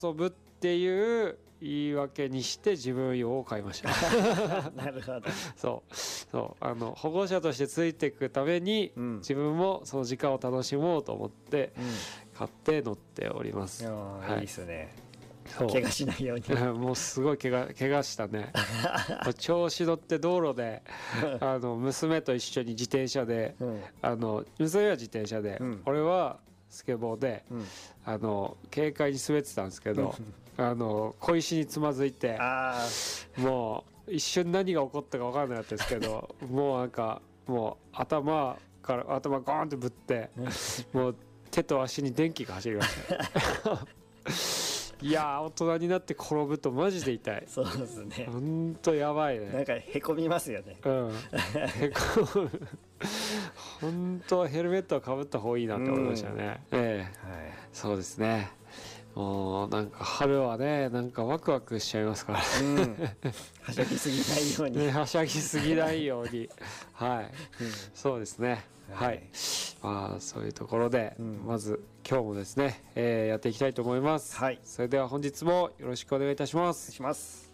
遊ぶっていう言い訳にして自分用を買いましたなるほど。 そう保護者としてついていくために、自分もその時間を楽しもうと思って買って乗っております。 いいですね。 そう怪我しないようにもうすごい怪我したね調子乗って道路で娘と一緒に自転車で、娘は自転車で、俺はスケボーで、軽快に滑ってたんですけど小石につまずいてもう一瞬何が起こったか分からなかったですけどもうなんかもう頭ゴーンってぶってもう手と足に電気が走りましたいやー大人になって転ぶとマジで痛い。 そうですね。 ほんとやばいね。 なんかへこみますよね。 へこむ本当はヘルメットはかぶった方がいいなって思いましたね。そうですね。もうなんか春はねなんかワクワクしちゃいますから、 はしゃぎすぎないように、 はしゃぎすぎないようにそうですね。そういうところで、まず今日もですね、やっていきたいと思います。それでは本日もよろしくお願いいたします。 お願いします。